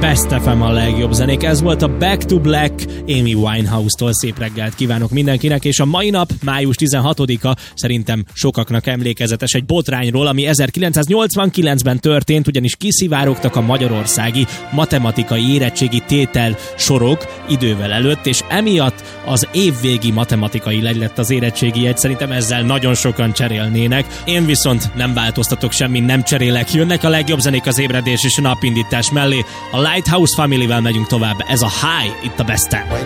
Best FM a legjobb zenék. Ez volt a Back to Black Amy Winehouse-tól. Szép reggelt kívánok mindenkinek, és a mai nap, május 16-a szerintem sokaknak emlékezetes egy botrányról, ami 1989-ben történt, ugyanis kiszivárogtak a magyarországi matematikai érettségi tétel sorok idővel előtt, és emiatt az évvégi matematikai lett az érettségi jegy. Szerintem ezzel nagyon sokan cserélnének. Én viszont nem változtatok semmit, nem cserélek. Jönnek a legjobb zenék az ébredés és a napindítás mellé. A Lighthouse Family-vel megyünk tovább. Ez a High, itt a Best-en.